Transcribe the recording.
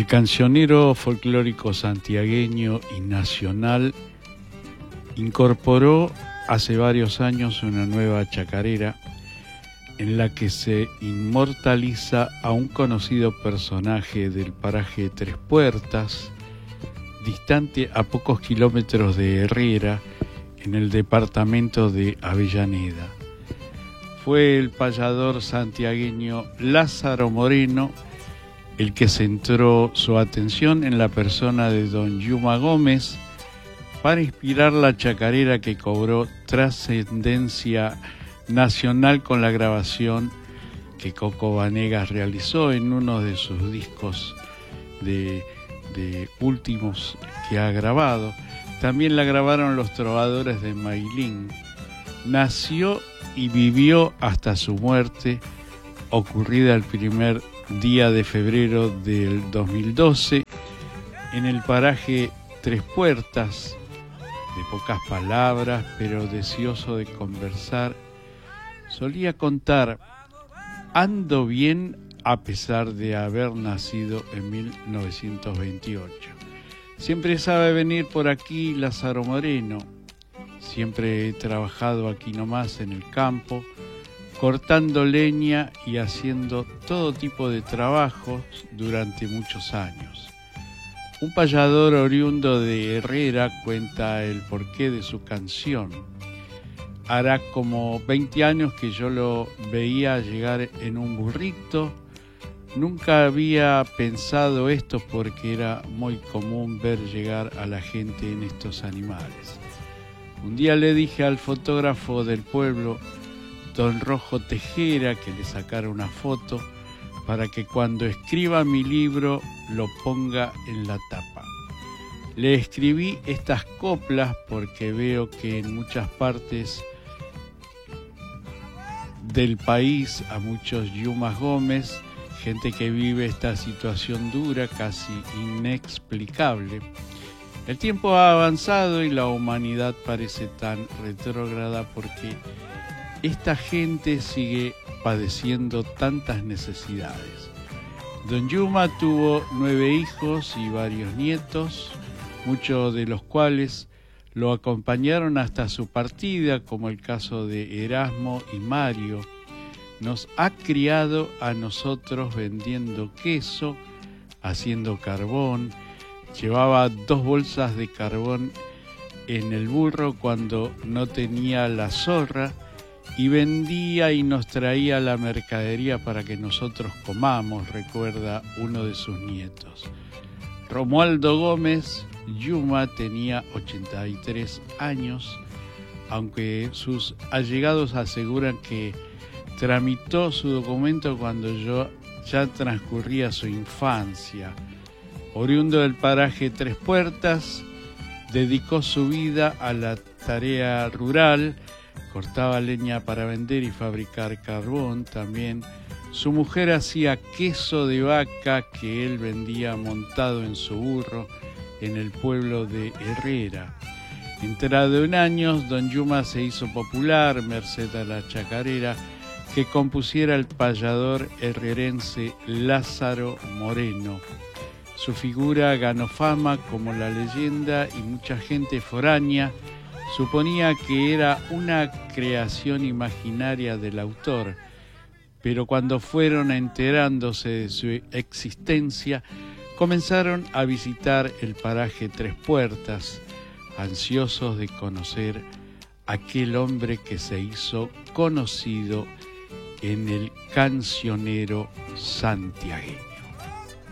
El cancionero folclórico santiagueño y nacional incorporó hace varios años una nueva chacarera en la que se inmortaliza a un conocido personaje del paraje Tres Puertas, distante a pocos kilómetros de Herrera, en el departamento de Avellaneda. Fue el payador santiagueño Lázaro Moreno el que centró su atención en la persona de don Yuma Gómez para inspirar la chacarera que cobró trascendencia nacional con la grabación que Coco Vanegas realizó en uno de sus discos de últimos que ha grabado. También la grabaron los trovadores de Mailín. Nació y vivió hasta su muerte, ocurrida el primer día de febrero del 2012, en el paraje Tres Puertas, de pocas palabras, pero deseoso de conversar. Solía contar: ando bien a pesar de haber nacido en 1928. Siempre sabe venir por aquí Lázaro Moreno. Siempre he trabajado aquí nomás en el campo, cortando leña y haciendo todo tipo de trabajos durante muchos años. Un payador oriundo de Herrera cuenta el porqué de su canción. Hará como 20 años que yo lo veía llegar en un burrito. Nunca había pensado esto porque era muy común ver llegar a la gente en estos animales. Un día le dije al fotógrafo del pueblo, don Rojo Tejera, que le sacara una foto para que cuando escriba mi libro lo ponga en la tapa. Le escribí estas coplas porque veo que en muchas partes del país a muchos Yumas Gómez, gente que vive esta situación dura, casi inexplicable. El tiempo ha avanzado y la humanidad parece tan retrógrada porque esta gente sigue padeciendo tantas necesidades. Don Yuma tuvo 9 hijos y varios nietos, muchos de los cuales lo acompañaron hasta su partida, como el caso de Erasmo y Mario. Nos ha criado a nosotros vendiendo queso, haciendo carbón. Llevaba 2 bolsas de carbón en el burro cuando no tenía la zorra y vendía y nos traía la mercadería para que nosotros comamos, recuerda uno de sus nietos. Romualdo Gómez Yuma tenía 83 años, aunque sus allegados aseguran que tramitó su documento cuando ya transcurría su infancia. Oriundo del paraje Tres Puertas, dedicó su vida a la tarea rural, cortaba leña para vender y fabricar carbón. También su mujer hacía queso de vaca que él vendía montado en su burro en el pueblo de Herrera. Entrado en años, don Yuma se hizo popular merced a la chacarera que compusiera el payador herrerense Lázaro Moreno. Su figura ganó fama como la leyenda y mucha gente foránea suponía que era una creación imaginaria del autor, pero cuando fueron enterándose de su existencia, comenzaron a visitar el paraje Tres Puertas, ansiosos de conocer aquel hombre que se hizo conocido en el cancionero santiagueño.